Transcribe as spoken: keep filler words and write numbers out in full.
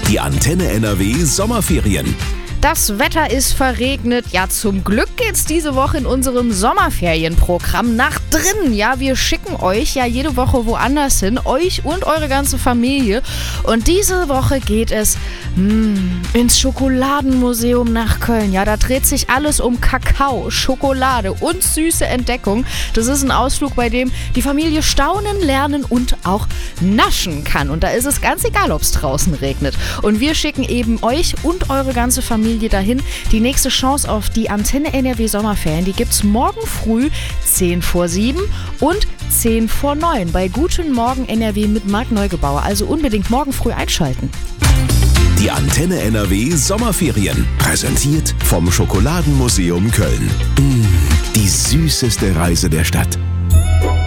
Die Antenne N R W Sommerferien. Das Wetter ist verregnet. Ja, zum Glück geht's diese Woche in unserem Sommerferienprogramm nach drinnen. Ja, wir schicken euch ja jede Woche woanders hin, euch und eure ganze Familie. Und diese Woche geht es mh, ins Schokoladenmuseum nach Köln. Ja, da dreht sich alles um Kakao, Schokolade und süße Entdeckung. Das ist ein Ausflug, bei dem die Familie staunen, lernen und auch naschen kann. Und da ist es ganz egal, ob es draußen regnet. Und wir schicken eben euch und eure ganze Familie dahin. Die nächste Chance auf die Antenne N R W Sommerferien, die gibt's morgen früh zehn vor sieben und zehn vor neun bei Guten Morgen N R W mit Marc Neugebauer. Also unbedingt morgen früh einschalten. Die Antenne N R W Sommerferien. Präsentiert vom Schokoladenmuseum Köln. Mmh, die süßeste Reise der Stadt.